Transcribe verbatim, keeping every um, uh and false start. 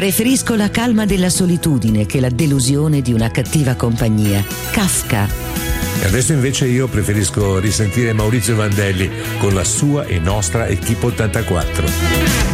Preferisco la calma della solitudine che la delusione di una cattiva compagnia. Kafka. E adesso invece io preferisco risentire Maurizio Vandelli con la sua e nostra Equipe ottantaquattro.